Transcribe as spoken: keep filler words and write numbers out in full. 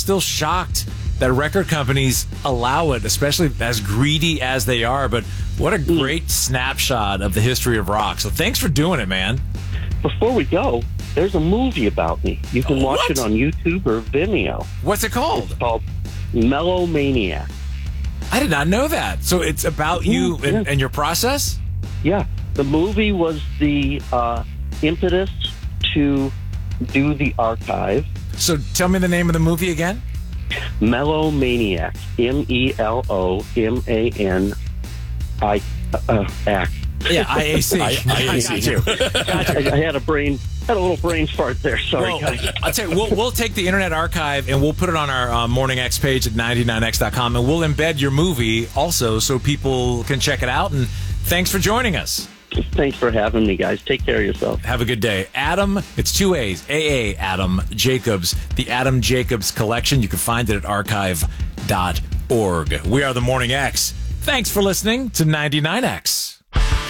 still shocked that record companies allow it, especially as greedy as they are. But what a great snapshot of the history of rock. So thanks for doing it, man. Before we go, there's a movie about me. You can watch What? it on YouTube or Vimeo. What's it called? It's called Melomaniac. I did not know that. So it's about you Ooh, and, yeah. and your process? Yeah, the movie was the uh, impetus to do the archive. So tell me the name of the movie again. Melomaniac. M E L O M A N I uh, act. Yeah, I A C. I- I A C. got you. Got you. I, I had a brain, had a little brain fart there. Sorry, Well, guys. I'll tell you, we'll, we'll take the Internet Archive and we'll put it on our uh, Morning X page at ninety-nine X dot com, and we'll embed your movie also so people can check it out. And thanks for joining us. Thanks for having me, guys. Take care of yourself. Have a good day. Adam, it's two A's, A A Adam Jacobs, the Adam Jacobs Collection. You can find it at archive dot org. We are the Morning X. Thanks for listening to ninety-nine X.